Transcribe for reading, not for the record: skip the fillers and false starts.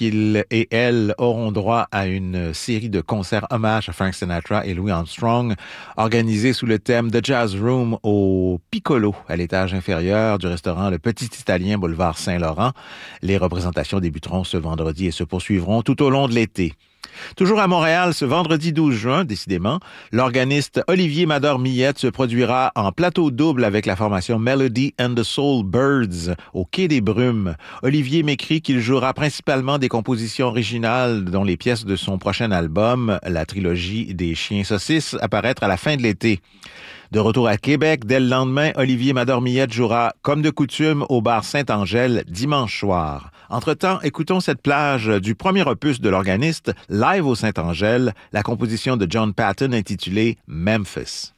qu'il et elle auront droit à une série de concerts hommage à Frank Sinatra et Louis Armstrong, organisés sous le thème The Jazz Room au Piccolo, à l'étage inférieur du restaurant Le Petit Italien, boulevard Saint-Laurent. Les représentations débuteront ce vendredi et se poursuivront tout au long de l'été. Toujours à Montréal, ce vendredi 12 juin, décidément, l'organiste Olivier Mador-Millette se produira en plateau double avec la formation Melody and the Soul Birds au Quai des Brumes. Olivier m'écrit qu'il jouera principalement des compositions originales dont les pièces de son prochain album, la trilogie des Chiens Saucisses, apparaître à la fin de l'été. De retour à Québec, dès le lendemain, Olivier Mador-Millette jouera, comme de coutume, au bar Saint-Angèle dimanche soir. Entre-temps, écoutons cette plage du premier opus de l'organiste, live au Saint-Angèle, la composition de John Patton intitulée Memphis.